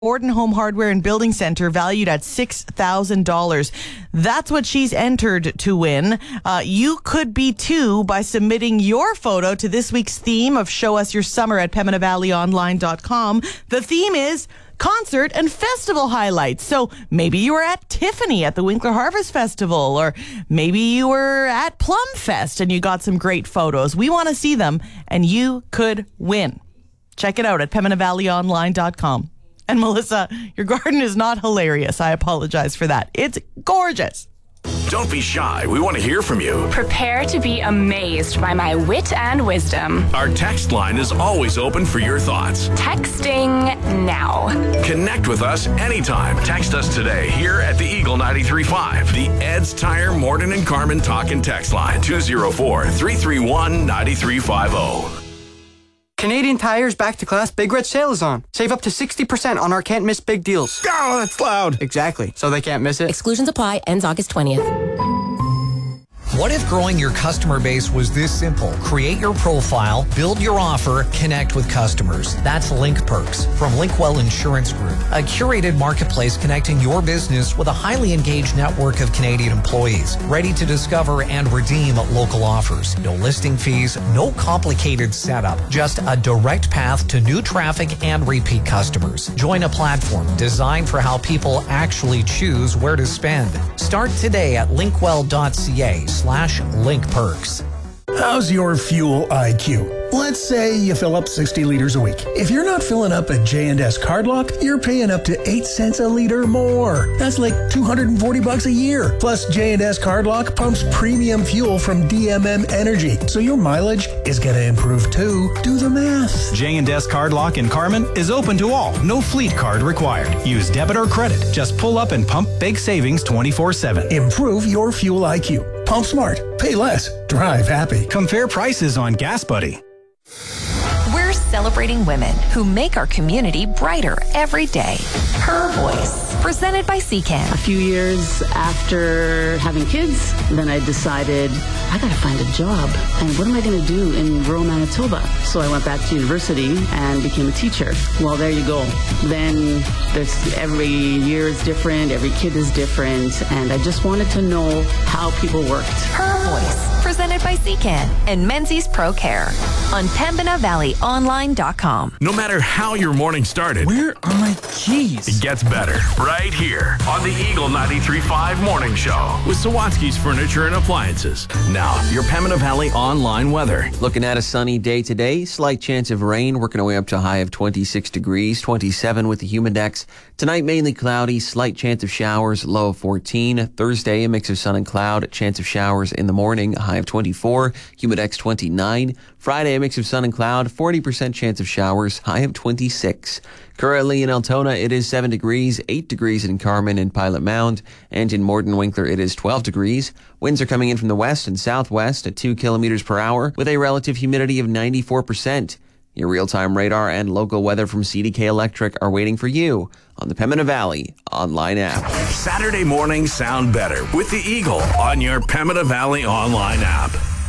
Borden Home Hardware and Building Center valued at $6,000. That's what she's entered to win. You could be too by submitting your photo to this week's theme of Show Us Your Summer at PembinaValleyOnline.com. The theme is concert and festival highlights. So maybe you were at Tiffany at the Winkler Harvest Festival, or maybe you were at Plum Fest and you got some great photos. We want to see them, and you could win. Check it out at PembinaValleyOnline.com. And Melissa, your garden is not hilarious. I apologize for that. It's gorgeous. Don't be shy. We want to hear from you. Prepare to be amazed by my wit and wisdom. Our text line is always open for your thoughts. Texting now. Connect with us anytime. Text us today here at the Eagle 93.5. The Ed's Tire Morden and Carmen talk and text line 204-331-9350. Canadian Tire's Back to Class Big Red Sale is on. Save up to 60% on our can't miss big deals. Oh, that's loud. Exactly. So they can't miss it. Exclusions apply. Ends August 20th. What if growing your customer base was this simple? Create your profile, build your offer, connect with customers. That's Link Perks from Linkwell Insurance Group, a curated marketplace connecting your business with a highly engaged network of Canadian employees, ready to discover and redeem local offers. No listing fees, no complicated setup, just a direct path to new traffic and repeat customers. Join a platform designed for how people actually choose where to spend. Start today at linkwell.ca/Link Perks. How's your fuel IQ? Let's say you fill up 60 liters a week. If you're not filling up at J&S Cardlock, you're paying up to 8 cents a liter more. That's like $240 a year. Plus, J&S Cardlock pumps premium fuel from DMM Energy, so your mileage is going to improve too. Do the math. J&S Cardlock in Carmen is open to all. No fleet card required. Use debit or credit. Just pull up and pump big savings 24/7. Improve your fuel IQ. Pump smart. Pay less. Drive happy. Compare prices on Gas Buddy. We're celebrating women who make our community brighter every day. Her Voice, presented by CCAN. A few years after having kids, then I decided I gotta find a job. And what am I gonna do in rural Manitoba? So I went back to university and became a teacher. Well, there you go. Then every year is different, every kid is different, and I just wanted to know how people worked. Her Voice, presented by CCAN and Menzies Pro Care on PembinaValleyOnline.com. No matter how your morning started, where are my keys? It gets better right here on the Eagle 93.5 Morning Show with Sawatsky's Furniture and Appliances. Now, your Pembina Valley online weather. Looking at a sunny day today, slight chance of rain, working our way up to a high of 26 degrees, 27 with the humidex. Tonight, mainly cloudy, slight chance of showers, low of 14. Thursday, a mix of sun and cloud, chance of showers in the morning, a high of 24, humidex 29. Friday, a mix of sun and cloud, 40% chance of showers, high of 26. Currently in Altona, it is 7 degrees, 8 degrees in Carmen and Pilot Mound, and in Morden Winkler, it is 12 degrees. Winds are coming in from the west and southwest at 2 kilometers per hour with a relative humidity of 94%. Your real-time radar and local weather from CDK Electric are waiting for you on the Pembina Valley online app. Saturday mornings sound better with the Eagle on your Pembina Valley online app.